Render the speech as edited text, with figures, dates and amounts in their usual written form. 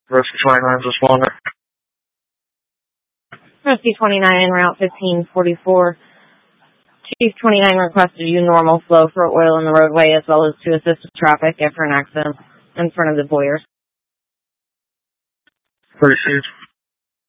Rescue 29 is longer. Rescue 29, Route 1544. Chief 29 requested you normal flow for oil in the roadway as well as to assist with traffic after an accident in front of the Boyers. Received.